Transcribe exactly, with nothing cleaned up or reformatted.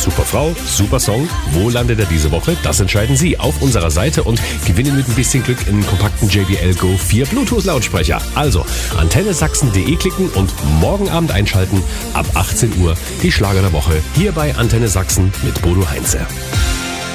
Super Frau, super Song. Wo landet er diese Woche? Das entscheiden Sie auf unserer Seite und gewinnen mit ein bisschen Glück einen kompakten J B L Go vier Bluetooth-Lautsprecher. Also antenne sachsen punkt de klicken und morgen Abend einschalten ab achtzehn Uhr die Schlager der Woche hier bei Antenne Sachsen mit Bodo Heinze.